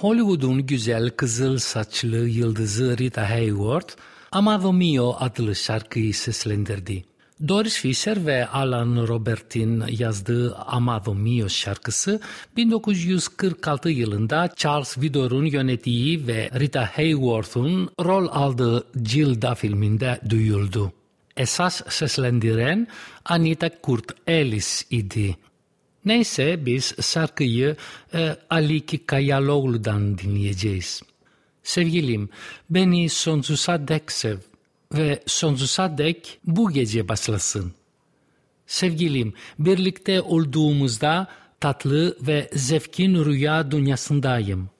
Hollywood'un güzel kızıl saçlı yıldızı Rita Hayworth, Amado Mio adlı şarkıyı seslendirdi. Doris Fisher ve Alan Robert'in yazdığı Amado Mio şarkısı 1946 yılında Charles Vidor'un yönettiği ve Rita Hayworth'un rol aldığı Gilda filminde duyuldu. Esas seslendiren Anita Kurt Ellis idi. Neyse biz şarkıyı Aliki Kayaloğlu'dan dinleyeceğiz. Sevgilim, beni sonsuza dek sev ve sonsuza dek bu gece başlasın. Sevgilim, birlikte olduğumuzda tatlı ve zevkin rüya dünyasındayım.